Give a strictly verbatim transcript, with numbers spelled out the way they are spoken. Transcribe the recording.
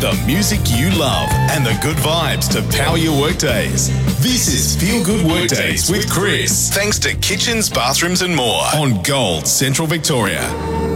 the music you love and the good vibes to power your workdays. This is Feel Good Workdays with Chris. Thanks to Kitchens, Bathrooms and More on Gold Central Victoria.